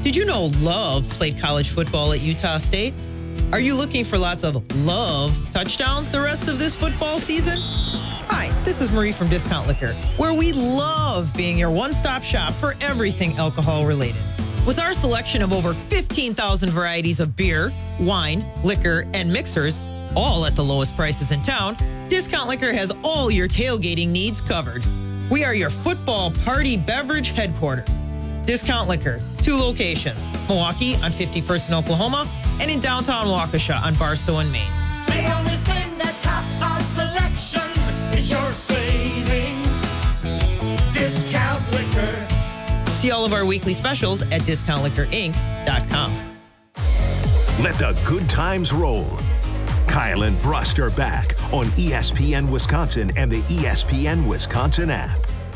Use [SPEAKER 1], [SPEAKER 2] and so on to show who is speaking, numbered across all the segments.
[SPEAKER 1] Did you know Love played college football at Utah State? Are you looking for lots of love touchdowns the rest of this football season? Hi, this is Marie from Discount Liquor, where we love being your one-stop shop for everything alcohol-related. With our selection of over 15,000 varieties of beer, wine, liquor, and mixers, all at the lowest prices in town, Discount Liquor has all your tailgating needs covered. We are your football party beverage headquarters. Discount Liquor, 2 locations, Milwaukee on 51st in Oklahoma and in downtown Waukesha on Barstow and Maine.
[SPEAKER 2] The only thing that tops our selection is your savings. Discount Liquor.
[SPEAKER 1] See all of our weekly specials at discountliquorinc.com.
[SPEAKER 3] Let the good times roll. Kyle and Brust are back on ESPN Wisconsin and the ESPN Wisconsin app.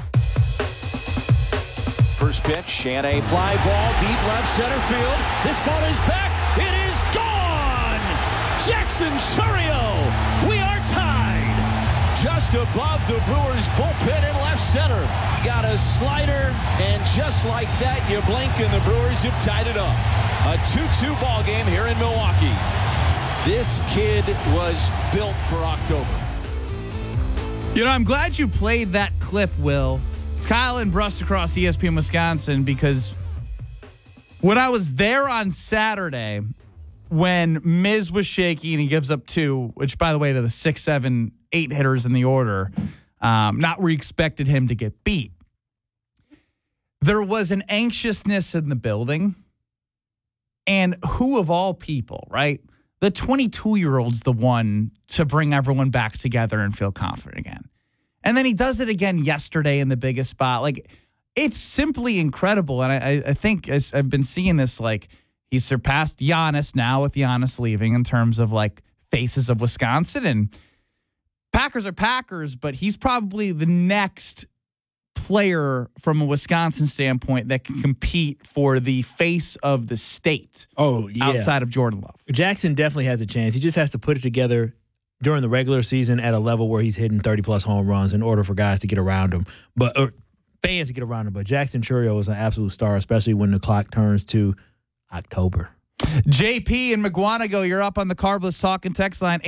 [SPEAKER 4] First pitch and a fly ball deep left center field. This ball is back. It is gone. Jackson Chourio. We are tied just above the Brewers bullpen in left center. Got a slider, and just like that, you blink and the Brewers have tied it up. A 2-2 ball game here in Milwaukee. This kid was built for October.
[SPEAKER 5] You know, I'm glad you played that clip, Will. It's Kyle and Brust across ESPN Wisconsin, because when I was there on Saturday, when Miz was shaky and he gives up 2, which, by the way, to the 6, 7, 8 hitters in the order, not where you expected him to get beat. There was an anxiousness in the building. And who of all people, right? The 22-year-old's the one to bring everyone back together and feel confident again. And then he does it again yesterday in the biggest spot. Like, it's simply incredible. And I think, as I've been seeing this, like, he's surpassed Giannis now with Giannis leaving in terms of, like, faces of Wisconsin. And Packers are Packers, but he's probably the next player from a Wisconsin standpoint that can compete for the face of the state.
[SPEAKER 6] Oh, yeah.
[SPEAKER 5] Outside of Jordan Love.
[SPEAKER 6] Jackson definitely has a chance. He just has to put it together during the regular season at a level where he's hitting 30-plus home runs in order for guys to get around him, or fans to get around him. But Jackson Chourio is an absolute star, especially when the clock turns to October.
[SPEAKER 5] JP and McGuanago, you're up on the Carbless Talk and Text line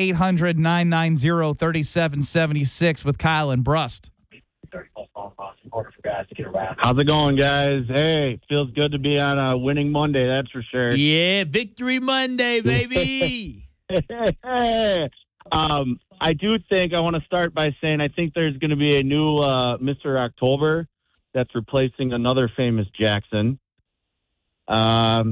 [SPEAKER 5] 800-990-3776 with Kyle and Brust.
[SPEAKER 7] How's it going, guys? Hey, feels good to be on a winning Monday, that's for sure.
[SPEAKER 6] Yeah, Victory Monday, baby.
[SPEAKER 7] I do think I want to start by saying I think there's going to be a new Mr. October that's replacing another famous Jackson. I'll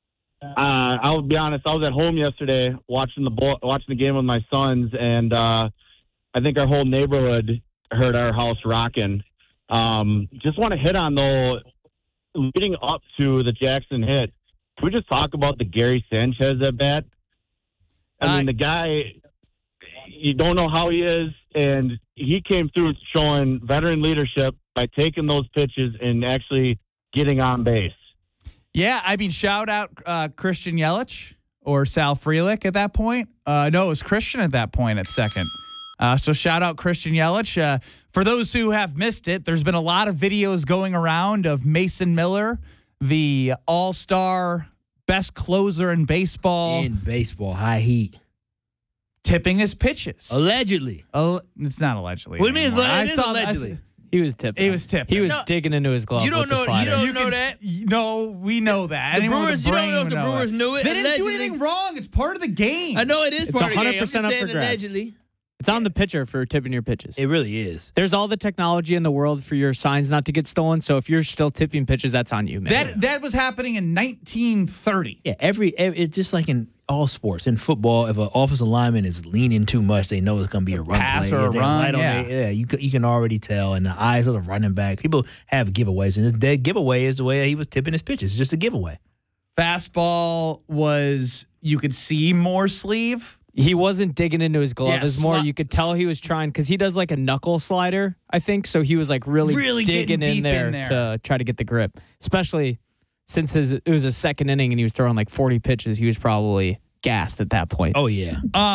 [SPEAKER 7] be honest. I was at home yesterday watching the game with my sons, and I think our whole neighborhood heard our house rocking. Just want to hit on, though, leading up to the Jackson hit. Can we just talk about the Gary Sanchez at bat? I mean, the guy, you don't know how he is, and he came through showing veteran leadership by taking those pitches and actually getting on base.
[SPEAKER 5] Yeah, I mean, shout out Christian Yelich or Sal Frelick at that point. No, it was Christian at that point at second. So shout out Christian Yelich. For those who have missed it, there's been a lot of videos going around of Mason Miller, the all-star best closer in baseball.
[SPEAKER 6] In baseball, high heat.
[SPEAKER 5] Tipping his pitches.
[SPEAKER 6] Allegedly.
[SPEAKER 5] It's not allegedly.
[SPEAKER 6] What do you mean?
[SPEAKER 5] It
[SPEAKER 6] is allegedly.
[SPEAKER 8] He was tipping.
[SPEAKER 5] He was tipping.
[SPEAKER 8] He was digging into his glove.
[SPEAKER 6] You don't
[SPEAKER 8] with the
[SPEAKER 6] know.
[SPEAKER 8] slider.
[SPEAKER 6] You don't know that.
[SPEAKER 5] No, we know that.
[SPEAKER 6] The
[SPEAKER 5] Anyone with
[SPEAKER 6] Brewers.
[SPEAKER 5] a
[SPEAKER 6] You don't
[SPEAKER 5] brain
[SPEAKER 6] know if
[SPEAKER 5] would
[SPEAKER 6] the
[SPEAKER 5] know
[SPEAKER 6] Brewers
[SPEAKER 5] it.
[SPEAKER 6] knew it.
[SPEAKER 5] They didn't do
[SPEAKER 6] Allegedly.
[SPEAKER 5] anything wrong. It's part of the game.
[SPEAKER 6] I know it is
[SPEAKER 8] It's
[SPEAKER 6] part of the game. I'm
[SPEAKER 8] 100%
[SPEAKER 6] just
[SPEAKER 8] up
[SPEAKER 6] saying
[SPEAKER 8] for grabs.
[SPEAKER 6] allegedly.
[SPEAKER 8] It's on the pitcher for tipping your pitches.
[SPEAKER 6] It really is.
[SPEAKER 8] There's all the technology in the world for your signs not to get stolen. So if you're still tipping pitches, that's on you, man.
[SPEAKER 5] That was happening in 1930.
[SPEAKER 6] Yeah, it's just like in all sports. In football, if an offensive lineman is leaning too much, they know it's going to be a run
[SPEAKER 5] Pass
[SPEAKER 6] play.
[SPEAKER 5] or a
[SPEAKER 6] They're
[SPEAKER 5] run,
[SPEAKER 6] light on
[SPEAKER 5] yeah.
[SPEAKER 6] their- you can already tell. In the eyes of the running back, people have giveaways, and that giveaway is the way he was tipping his pitches. It's just a giveaway.
[SPEAKER 5] Fastball was, you could see more sleeve.
[SPEAKER 8] He wasn't digging into his glove.
[SPEAKER 5] Yeah,
[SPEAKER 8] It's more, you could tell he was trying, because he does like a knuckle slider, I think. So he was like really
[SPEAKER 5] getting
[SPEAKER 8] digging
[SPEAKER 5] deep
[SPEAKER 8] in there to try to get the grip. Especially since it was his second inning and he was throwing like 40 pitches. He was probably gassed at that point.
[SPEAKER 6] Oh, yeah.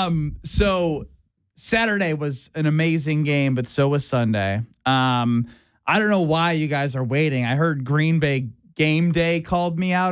[SPEAKER 5] So Saturday was an amazing game, but so was Sunday. I don't know why you guys are waiting. I heard Green Bay Game Day called me out